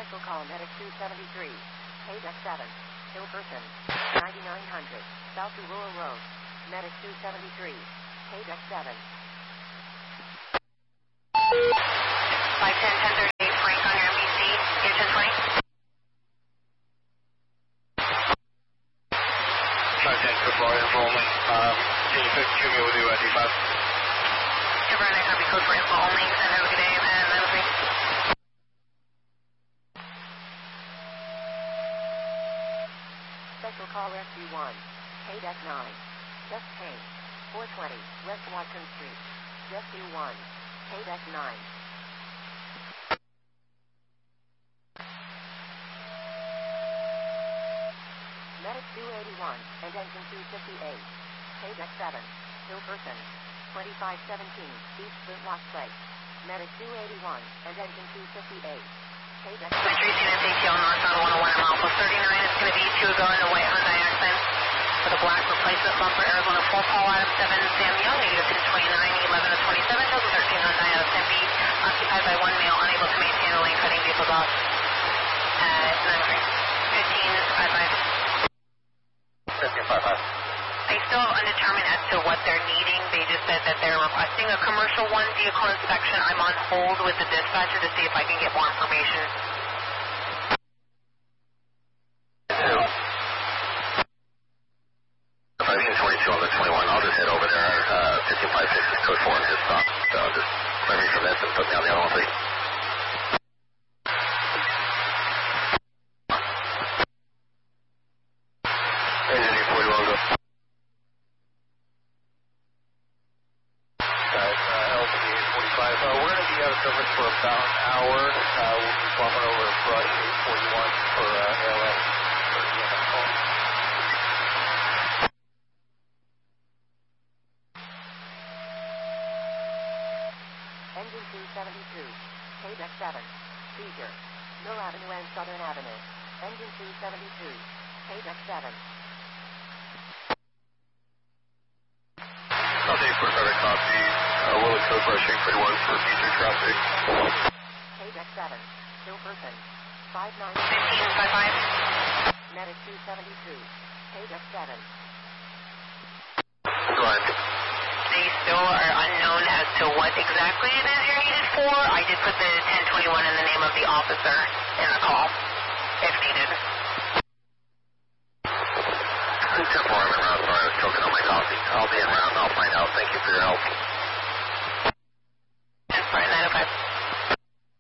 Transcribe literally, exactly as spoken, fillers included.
Special call Medic two seventy-three. K D E C seven. Hillperson. ninety-nine hundred. South Aurora Road. Medic two seventy-three. K D E C seven. five ten, ten thirty-eight, Frank on your M B C. Engine twenty. five ten, good morning, enrollment. Um, can you pick me with you at D five? Chevron, copy code for info only. And have a good day, and nine oh three. Special call S U one. K D E C nine. Just Kane. four twenty, West Watson Street. Just U one. K D E C nine. Medic two eighty-one and engine two fifty-eight. K D E C seven. Hillperson. twenty-five seventeen, East Flint Rock Place. Medic two eighty-one and engine two fifty-eight. K D E C seven. Three C N F A T L north on one oh one, Alpha thirty-nine. It's going to be two ago in the white Hyundai Accent with a black replacement bumper. Arizona four, Paul Adam seven, Sam Young, negative ten twenty-nine, eleven to twenty-seven, Delta thirteen Hyundai out of Tempe, occupied by one male, unable to maintain a lane, cutting vehicles off at nine three. fifteen five five. fifteen five five. I still am undetermined as to what they're needing. They just said that they're requesting a commercial one vehicle inspection. I'm on hold with the dispatcher to see if I can get more information. fifteen twenty-two on the twenty-one. I'll just head over there. Uh, fifteen five six is code four in his stop. So just clear me from this and put me on the other one, please. Engine forty-one, go. Guys, uh, L T eight forty-five. Uh, we're going to be out of service for about an hour. Uh, we'll be bumping over Brush eight forty-one for uh, A L S for E M S call. Engine two seventy-two. K D E C seven. Seizure. Mill Avenue and Southern Avenue. Engine two seventy-two. K D E C seven. Southern for Southern copy. Uh, Willow Code Brush eight forty-one for future traffic. K D E C seven. Hillperson. five nine. fifteen five five. Medic two seventy-two. K D E C seven. Go ahead. They still are unknown as to what exactly it is you're needed for. I did put the ten twenty-one in the name of the officer in the call, if needed. ten four, I'm in round. Sorry, I was choking on my coffee. I'll be in round. I'll find out. Thank you for your help.